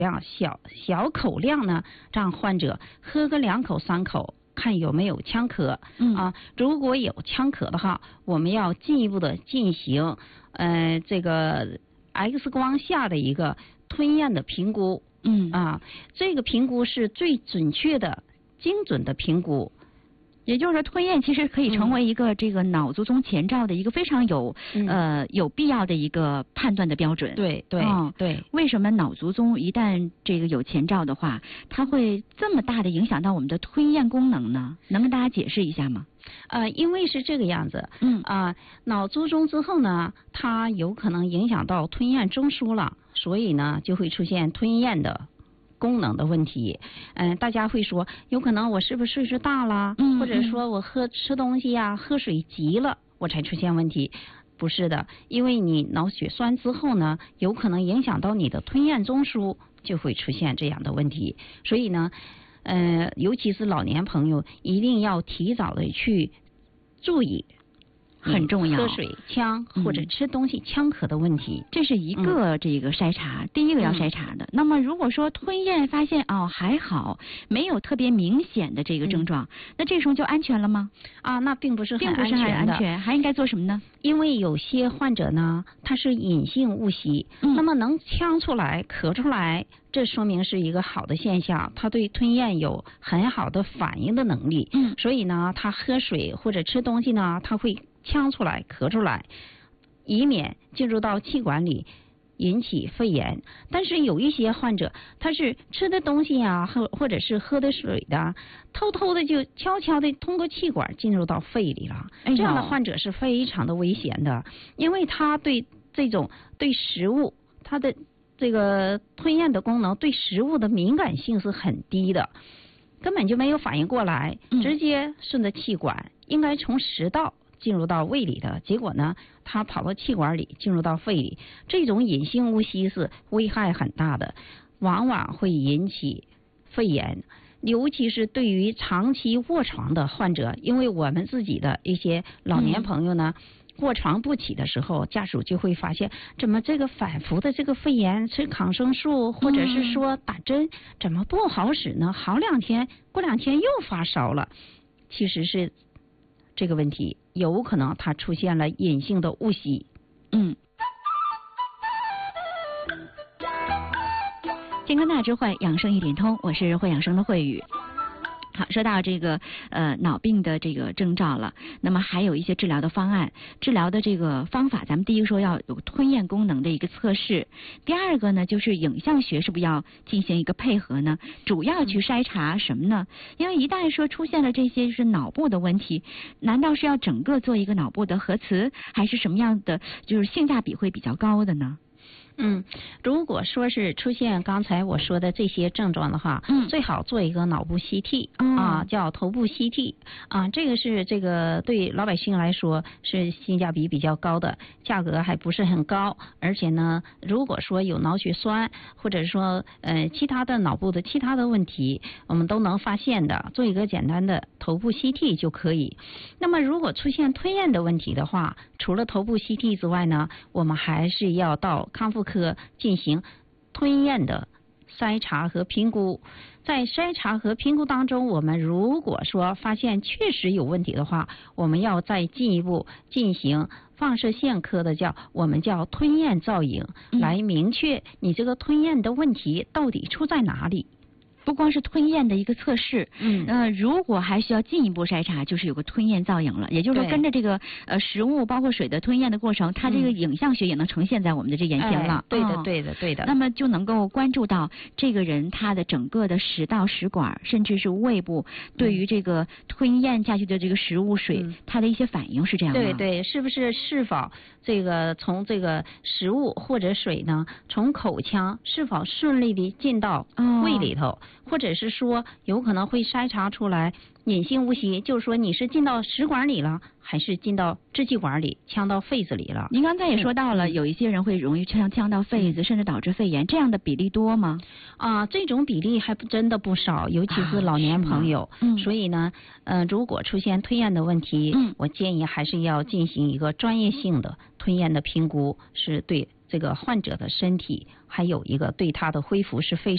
量小口量呢，让患者喝个2口3口，看有没有呛咳。如果有呛咳的话，我们要进一步的进行这个 X 光下的一个吞咽的评估。这个评估是最准确的、精准的评估。 也就是说，吞咽其实可以成为一个这个脑卒中前兆的一个非常有必要的一个判断的标准。 对。 为什么脑卒中一旦这个有前兆的话，它会这么大的影响到我们的吞咽功能呢？能跟大家解释一下吗？ 因为是这个样子。脑卒中之后呢，它有可能影响到吞咽中枢了，所以呢就会出现吞咽的功能的问题。大家会说，有可能我是不是岁数大了，或者说我吃东西呀、喝水急了，我才出现问题。不是的，因为你脑血栓之后呢，有可能影响到你的吞咽中枢，就会出现这样的问题。所以呢，尤其是老年朋友，一定要提早的去注意。 很重要， 喝水呛或者吃东西呛咳的问题， 这是一个这个筛查，第一个要筛查的。那么如果说吞咽发现还好，没有特别明显的这个症状，那这时候就安全了吗？ 那并不是很安全的， 还应该做什么呢？ 因为有些患者呢，他是隐性误吸，那么能呛出来、咳出来，这说明是一个好的现象，他对吞咽有很好的反应的能力。所以呢，他喝水或者吃东西呢，他会呛出来、咳出来，以免进入到气管里引起肺炎。但是有一些患者，他是吃的东西呀，或者是喝的水的，偷偷的就悄悄的通过气管进入到肺里了。这样的患者是非常的危险的，因为他对这种对食物，他的这个吞咽的功能对食物的敏感性是很低的，根本就没有反应过来，直接顺着气管，应该从食道进入到胃里的，结果呢，它跑到气管里，进入到肺里。这种隐性误吸是危害很大的，往往会引起肺炎，尤其是对于长期卧床的患者，因为我们自己的一些老年朋友呢，卧床不起的时候，家属就会发现，怎么这个反复的这个肺炎，吃抗生素或者是说打针，怎么不好使呢？好2天，过2天又发烧了，其实是这个问题有可能它出现了隐性的误吸。 健康大智慧，养生一点通，我是会养生的慧宇。好，说到这个脑病的这个征兆了，那么还有一些治疗的方案，治疗的这个方法，咱们第一个说要有吞咽功能的一个测试，第二个呢就是影像学是不是要进行一个配合呢？主要去筛查什么呢？因为一旦说出现了这些就是脑部的问题，难道是要整个做一个脑部的核磁，还是什么样的就是性价比会比较高的呢？ 如果说是出现刚才我说的这些症状的话，最好做一个脑部 CT 叫头部 CT 这个是这个对老百姓来说是性价比比较高的，价格还不是很高，而且呢，如果说有脑血栓或者说其他的脑部的其他的问题，我们都能发现的，做一个简单的头部 CT 就可以。那么如果出现吞咽的问题的话，除了头部 CT 之外呢，我们还是要到康复科进行吞咽的筛查和评估。在筛查和评估当中，我们如果说发现确实有问题的话，我们要再进一步进行放射线科的我们叫吞咽造影，来明确你这个吞咽的问题到底出在哪里。 不光是吞咽的一个测试，如果还需要进一步筛查，就是有个吞咽造影了，也就是说跟着这个食物包括水的吞咽的过程，它这个影像学也能呈现在我们的这眼前了。 对的。 那么就能够关注到这个人他的整个的食道、食管，甚至是胃部对于这个吞咽下去的这个食物水，它的一些反应是这样的。 对，是否这个从这个食物或者水呢，从口腔是否顺利的进到胃里头，或者是说有可能会筛查出来隐性误吸，就是说你是进到食管里了，还是进到支气管里呛到肺子里了。 您刚才也说到了，有一些人会容易呛到肺子，甚至导致肺炎，这样的比例多吗？ 这种比例还真的不少，尤其是老年朋友。所以呢，如果出现吞咽的问题，我建议还是要进行一个专业性的吞咽的评估，是对这个患者的身体还有一个对他的恢复是非常